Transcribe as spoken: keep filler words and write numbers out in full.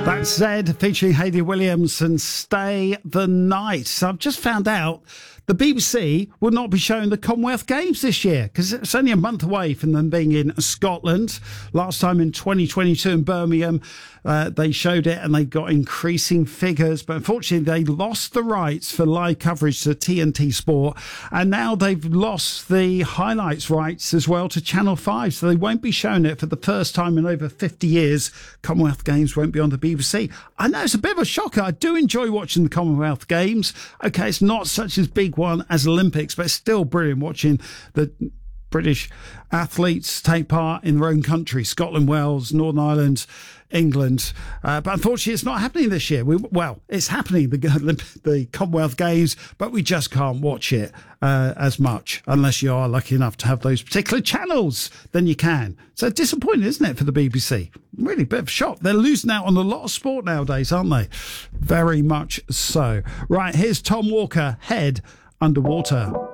That's Zed featuring Hayley Williams and Stay the Night. So I've just found out the B B C will not be showing the Commonwealth Games this year because it's only a month away from them being in Scotland. Last time in twenty twenty-two in Birmingham, uh, they showed it and they got increasing figures. But unfortunately, they lost the rights for live coverage to T N T Sport. And now they've lost the highlights rights as well to Channel five. So they won't be showing it for the first time in over fifty years. Commonwealth Games won't be on the B B C. I know it's a bit of a shocker. I do enjoy watching the Commonwealth Games. Okay, it's not such as big one as Olympics, but it's still brilliant watching the British athletes take part in their own country, Scotland, Wales, Northern Ireland, England. Uh, but unfortunately, it's not happening this year. We, well, it's happening, the, the Commonwealth Games, but we just can't watch it uh, as much unless you are lucky enough to have those particular channels. Then you can. So disappointing, isn't it, for the B B C? Really a bit of a shock. They're losing out on a lot of sport nowadays, aren't they? Very much so. Right, here's Tom Walker, Head Underwater.